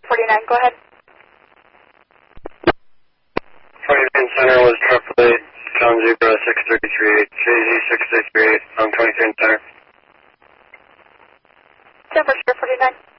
49, go ahead. 49 center was AAA, John Zebra 6338, JZ 6338, 23 center. Temperature 49.